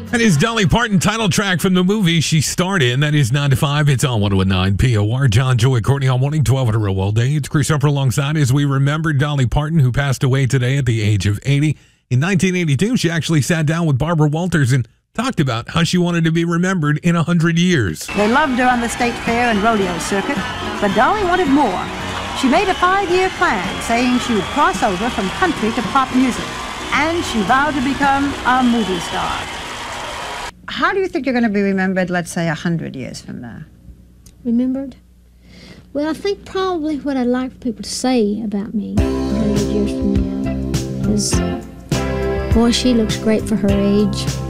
That is Dolly Parton title track from the movie she starred in. That is 9 to 5. It's on 101.9 POR. John, Joy, Courtney on Morning 12 at a real all day. It's Chris Upper alongside as we remember Dolly Parton, who passed away today at the age of 80. In 1982, she actually sat down with Barbara Walters and talked about how she wanted to be remembered in 100 years. They loved her on the state fair and rodeo circuit, but Dolly wanted more. She made a 5-year plan, saying she would cross over from country to pop music, and she vowed to become a movie star. How do you think you're going to be remembered, let's say, 100 years from now? Remembered? Well, I think probably what I'd like for people to say about me 100 years from now is, boy, she looks great for her age.